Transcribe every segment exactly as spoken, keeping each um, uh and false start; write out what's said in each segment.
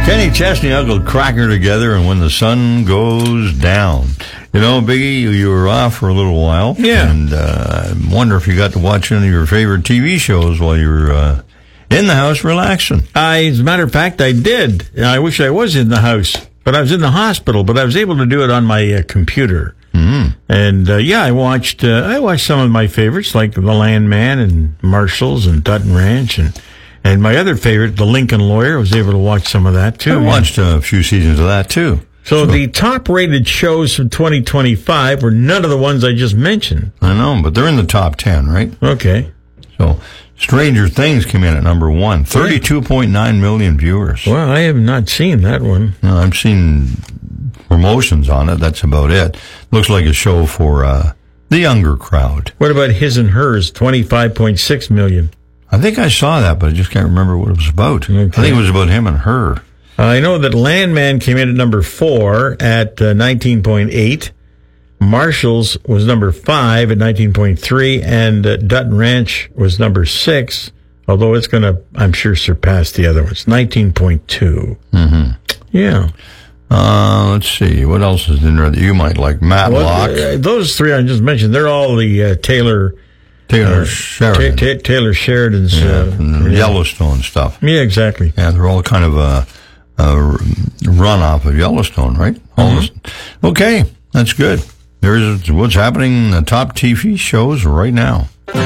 Kenny Chesney, Uncle Cracker together, and When the Sun Goes Down. You know, Biggie, you were off for a little while. Yeah. And uh, I wonder if you got to watch any of your favorite T V shows while you were uh, in the house relaxing. I, as a matter of fact, I did. I wish I was in the house, but I was in the hospital, but I was able to do it on my uh, computer. Mm-hmm. And, uh, yeah, I watched, uh, I watched some of my favorites, like The Landman and Marshalls and Dutton Ranch, and And my other favorite, The Lincoln Lawyer, I was able to watch some of that, too. I watched a few seasons of that, too. So, so the top-rated shows from twenty twenty-five were none of the ones I just mentioned. I know, but they're in the top ten, right? Okay. So, Stranger Things came in at number one. thirty-two point nine million viewers. Well, I have not seen that one. No, I've seen promotions on it. That's about it. Looks like a show for uh, the younger crowd. What about His and Hers, twenty-five point six million? I think I saw that, but I just can't remember what it was about. Okay. I think it was about him and her. I know that Landman came in at number four at uh, nineteen point eight. Marshalls was number five at nineteen point three, and uh, Dutton Ranch was number six, although it's going to, I'm sure, surpass the other ones, nineteen point two. Mm-hmm. Yeah. Uh, let's see. What else is in there that you might like? Matlock. Well, uh, those three I just mentioned, they're all the uh, Taylor... Taylor uh, Sheridan. Ta- ta- Taylor Sheridan's... Yeah, uh, and yeah. Yellowstone stuff. Yeah, exactly. Yeah, they're all kind of a, a run off of Yellowstone, right? All Mm-hmm. this. Okay, that's good. There's what's happening in the top T V shows right now.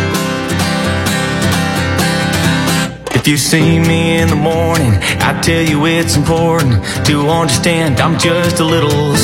If you see me in the morning, I tell you it's important to understand I'm just a little